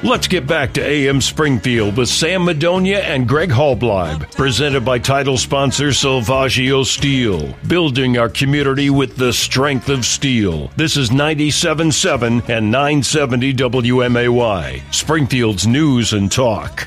Let's get back to AM Springfield with Sam Madonia and Greg Hallbleib. Presented by title sponsor Salvaggio Steel. Building our community with the strength of steel. This is 97.7 and 970 WMAY. Springfield's News and Talk.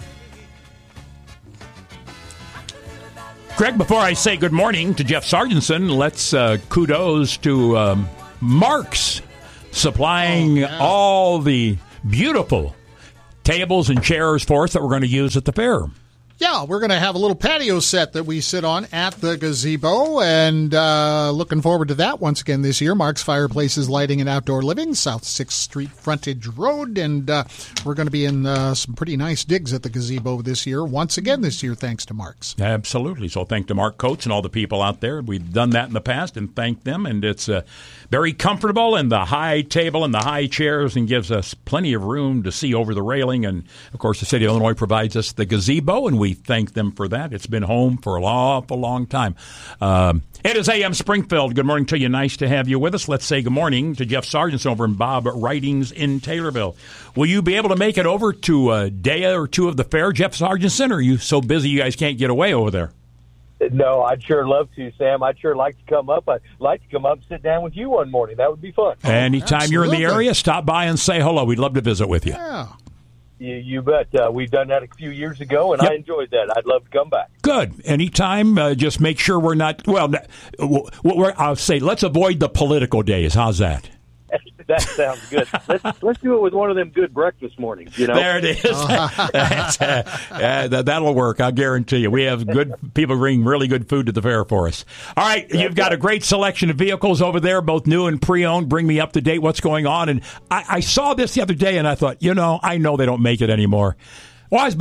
Greg, before I say good morning to Jeff Sargentson, let's kudos to Mark's supplying all the beautiful tables and chairs for us that we're going to use at the fair. Yeah, we're going to have a little patio set that we sit on at the gazebo, and looking forward to that once again this year. Mark's Fireplaces, Lighting, and Outdoor Living, South 6th Street Frontage Road, and we're going to be in some pretty nice digs at the gazebo this year, once again this year, thanks to Mark's. Absolutely. So thank to Mark Coates and all the people out there. We've done that in the past and thank them, and it's very comfortable, and the high table and the high chairs, and gives us plenty of room to see over the railing, and of course the city of Illinois provides us the gazebo, and we thank them for that. It's been home for an awful long time. It is AM Springfield. Good morning to you. Nice to have you with us. Let's say good morning to Jeff Sargentson over in Bob Writings in Taylorville. Will you be able to make it over to a day or two of the fair, Jeff Sargentson, or are you so busy you guys can't get away over there? No, I'd sure love to, Sam. I'd sure like to come up. I'd like to come up and sit down with you one morning. That would be fun. Anytime you're in the area, stop by and say hello. We'd love to visit with you. Yeah. You bet. We've done that a few years ago, and I enjoyed that. I'd love to come back. Good. Anytime. Just make sure we're not. Well, I'll say let's avoid the political days. How's that? That sounds good. Let's do it with one of them good breakfast mornings. You know, there it is. That'll work. I'll guarantee you. We have good people bring really good food to the fair for us. All right, you've got a great selection of vehicles over there, both new and pre-owned. Bring me up to date. What's going on? And I saw this the other day, and I thought, I know they don't make it anymore. Well, I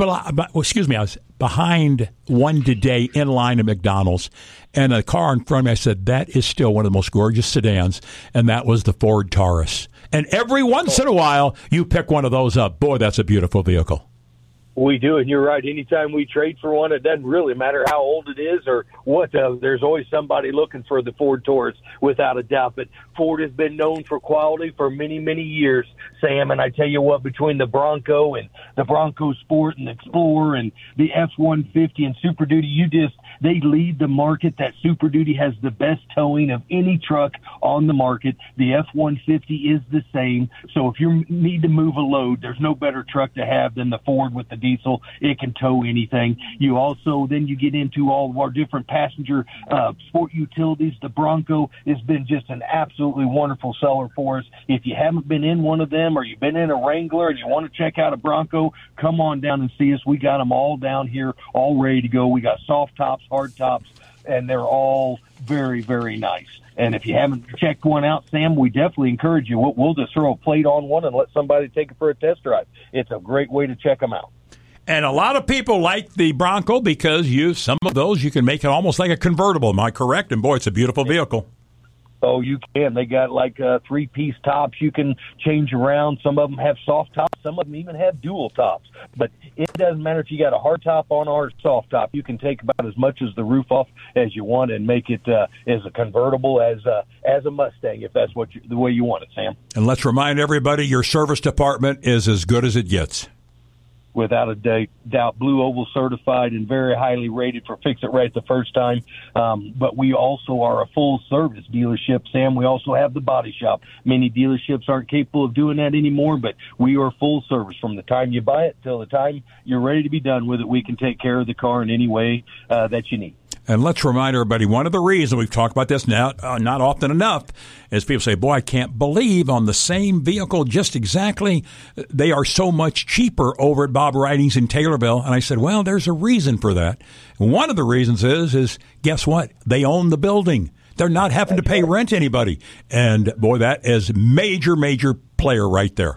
was behind one today in line at McDonald's, and a car in front of me, I said, that is still one of the most gorgeous sedans, and that was the Ford Taurus. And every once in a while, you pick one of those up. Boy, that's a beautiful vehicle. We do, and you're right. Anytime we trade for one, it doesn't really matter how old it is or what. There's always somebody looking for the Ford Taurus, without a doubt. But Ford has been known for quality for many, many years, Sam. And I tell you what, between the Bronco and the Bronco Sport and the Explorer and the F-150 and Super Duty, they lead the market. That Super Duty has the best towing of any truck on the market. The F-150 is the same. So if you need to move a load, there's no better truck to have than the Ford with the diesel. It can tow anything. Then you get into all of our different passenger sport utilities. The Bronco has been just an absolutely wonderful seller for us. If you haven't been in one of them, or you've been in a Wrangler and you want to check out a Bronco, come on down and see us. We got them all down here, all ready to go. We got soft tops, hard tops, and they're all very, very nice. And if you haven't checked one out, Sam, we definitely encourage you. We'll just throw a plate on one and let somebody take it for a test drive. It's a great way to check them out. And a lot of people like the Bronco because some of those you can make it almost like a convertible. Am I correct? And boy, it's a beautiful vehicle. Oh, you can. They got like 3-piece tops you can change around. Some of them have soft tops. Some of them even have dual tops. But it doesn't matter if you got a hard top on or a soft top. You can take about as much as the roof off as you want and make it as a convertible as a Mustang, if that's the way you want it, Sam. And let's remind everybody, your service department is as good as it gets. Without a doubt, Blue Oval certified and very highly rated for Fix It Right the first time. But we also are a full-service dealership, Sam. We also have the body shop. Many dealerships aren't capable of doing that anymore, but we are full service. From the time you buy it till the time you're ready to be done with it, we can take care of the car in any way that you need. And let's remind everybody, one of the reasons we've talked about this now, not often enough, is people say, boy, I can't believe on the same vehicle just exactly, they are so much cheaper over at Bob Writings in Taylorville. And I said, well, there's a reason for that. And one of the reasons is guess what? They own the building. They're not having to pay rent to anybody. And boy, that is major, major player right there.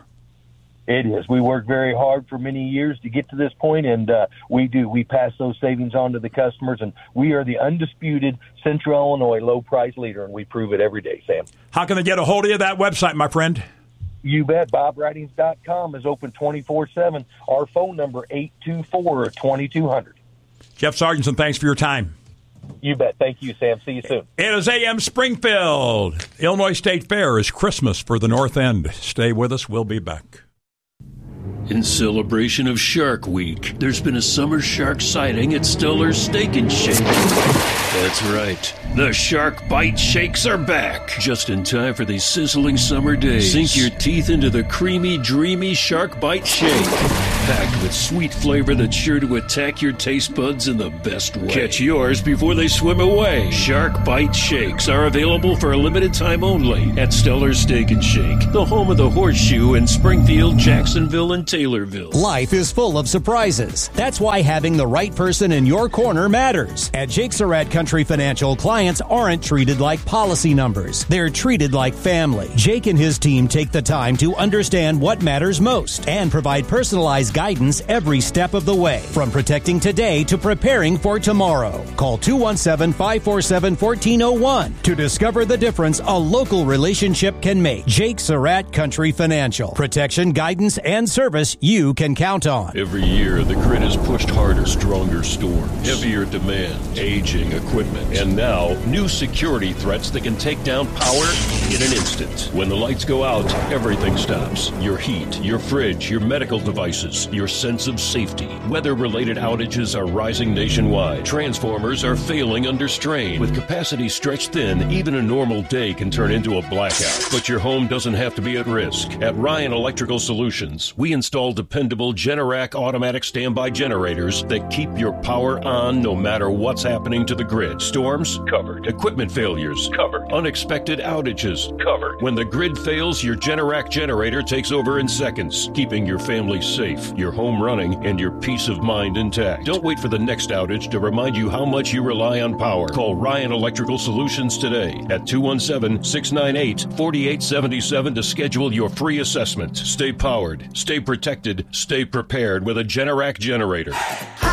It is. We worked very hard for many years to get to this point, and we do. We pass those savings on to the customers, and we are the undisputed Central Illinois low-price leader, and we prove it every day, Sam. How can they get a hold of you, that website, my friend? You bet. BobWritings.com is open 24/7. Our phone number, 824-2200. Jeff Sargentson, thanks for your time. You bet. Thank you, Sam. See you soon. It is AM Springfield. Illinois State Fair is Christmas for the North End. Stay with us. We'll be back. In celebration of Shark Week, there's been a summer shark sighting at Stellar's Steak and Shake. That's right. The Shark Bite Shakes are back. Just in time for these sizzling summer days. Sink your teeth into the creamy, dreamy Shark Bite Shake. Packed with sweet flavor that's sure to attack your taste buds in the best way. Catch yours before they swim away. Shark Bite Shakes are available for a limited time only at Stellar's Steak and Shake, the home of the Horseshoe in Springfield, Jacksonville, and Taylorville. Life is full of surprises. That's why having the right person in your corner matters. At Jake Surratt Country Financial, clients aren't treated like policy numbers. They're treated like family. Jake and his team take the time to understand what matters most and provide personalized guidance every step of the way, from protecting today to preparing for tomorrow. Call 217-547-1401 to discover the difference a local relationship can make. Jake Surratt Country Financial. Protection, guidance, and service you can count on. Every year, the grid is pushed harder, stronger storms, heavier demand, aging equipment, and now new security threats that can take down power in an instant. When the lights go out, everything stops. Your heat, your fridge, your medical devices, your sense of safety. Weather-related outages are rising nationwide. Transformers are failing under strain. With capacity stretched thin, even a normal day can turn into a blackout. But your home doesn't have to be at risk. At Ryan Electrical Solutions, we install dependable Generac automatic standby generators that keep your power on no matter what's happening to the grid. Storms? Covered. Equipment failures? Covered. Unexpected outages? Covered. When the grid fails, your Generac generator takes over in seconds, keeping your family safe, your home running, and your peace of mind intact. Don't wait for the next outage to remind you how much you rely on power. Call Ryan Electrical Solutions today at 217-698-4877 to schedule your free assessment. Stay powered, stay protected, stay prepared with a Generac generator.